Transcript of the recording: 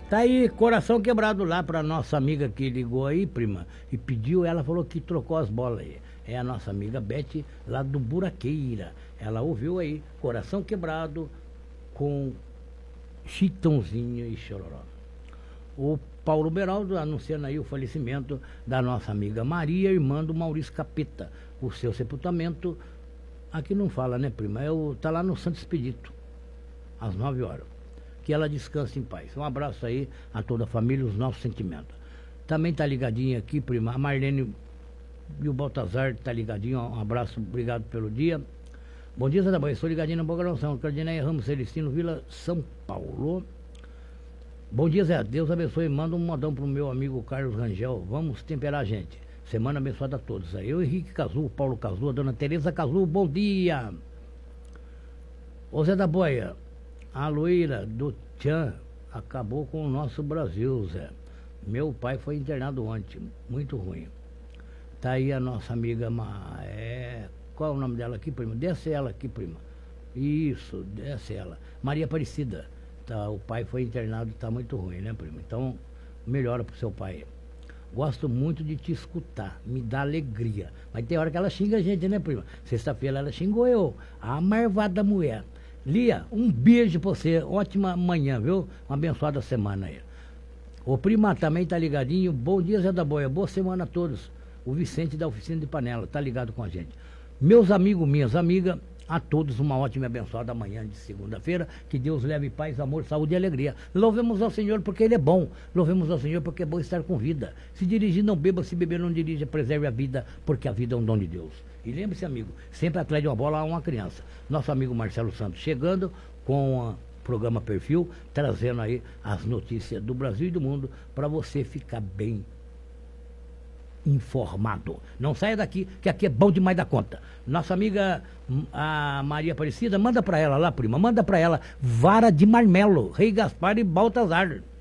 Tá aí, coração quebrado lá pra nossa amiga que ligou aí, prima, e pediu, ela falou que trocou as bolas aí. É a nossa amiga Beth, lá do Buraqueira. Ela ouviu aí, coração quebrado, com Chitãozinho e Chororó. O Paulo Beraldo anunciando aí o falecimento da nossa amiga Maria, irmã do Maurício Capeta. O seu sepultamento, aqui não fala, né, prima? Tá lá no Santo Expedito, às 9 horas. Que ela descanse em paz. Um abraço aí a toda a família, os nossos sentimentos. Também tá ligadinho aqui, prima, a Marlene e o Baltazar tá ligadinho. Um abraço, obrigado pelo dia. Bom dia, Zé da Bahia. Estou ligadinho na programação. Cardineia Ramos Celestino, Vila São Paulo. Bom dia, Zé. Deus abençoe. Manda um modão pro meu amigo Carlos Rangel. Vamos temperar a gente. Semana abençoada a todos. Aí eu, Henrique Cazu, o Paulo Cazu, a dona Tereza Cazu, bom dia. Ô Zé da Boia, a loira do Tchan acabou com o nosso Brasil, Zé. Meu pai foi internado ontem, muito ruim. Tá aí a nossa amiga, qual é o nome dela aqui, prima? Desce ela aqui, prima. Isso, desce ela. Maria Aparecida. Tá, o pai foi internado e tá muito ruim, né, prima? Então, melhora pro seu pai. Gosto muito de te escutar, me dá alegria. Mas tem hora que ela xinga a gente, né, prima? Sexta-feira ela xingou eu, a marvada mulher. Lia, um beijo pra você, ótima manhã, viu? Uma abençoada semana aí. O prima também tá ligadinho, bom dia, Zé da Boia, boa semana a todos. O Vicente da Oficina de Panela, tá ligado com a gente. Meus amigos, minhas amigas, a todos uma ótima e abençoada manhã de segunda-feira. Que Deus leve paz, amor, saúde e alegria. Louvemos ao Senhor porque Ele é bom. Louvemos ao Senhor porque é bom estar com vida. Se dirigir, não beba. Se beber, não dirija. Preserve a vida, porque a vida é um dom de Deus. E lembre-se, amigo, sempre atrás de uma bola há uma criança. Nosso amigo Marcelo Santos chegando com o programa Perfil, trazendo aí as notícias do Brasil e do mundo para você ficar bem informado. Não saia daqui, que aqui é bom demais da conta. Nossa amiga a Maria Aparecida, manda para ela lá, prima, manda para ela Vara de Marmelo, Rei Gaspar e Baltazar.